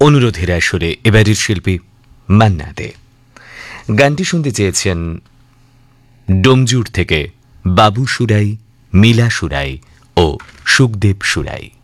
অনুরোধের আসরে এবারের শিল্পী মান্না দে। গানটি শুনতে চেয়েছেন ডোমজুর থেকে বাবু সুরাই, মিলা সুরাই ও সুখদেব সুরাই।